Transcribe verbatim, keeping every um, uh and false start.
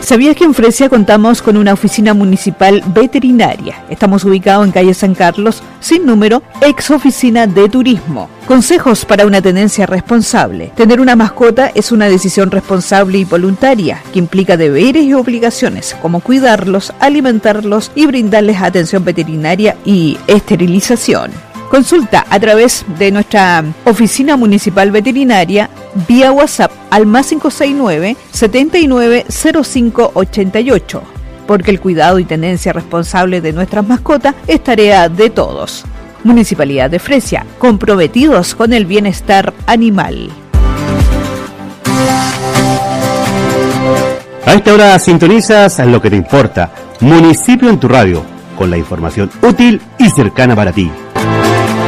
¿Sabías que en Fresia contamos con una oficina municipal veterinaria? Estamos ubicados en calle San Carlos, sin número, ex oficina de turismo. Consejos para una tenencia responsable. Tener una mascota es una decisión responsable y voluntaria, que implica deberes y obligaciones, como cuidarlos, alimentarlos y brindarles atención veterinaria y esterilización. Consulta a través de nuestra oficina municipal veterinaria vía WhatsApp al más cinco seis nueve, setenta y nueve, cero cinco ochenta y ocho, porque el cuidado y tenencia responsable de nuestras mascotas es tarea de todos. Municipalidad de Fresia, comprometidos con el bienestar animal. A esta hora sintonizas lo que te importa, Municipio en tu radio, con la información útil y cercana para ti.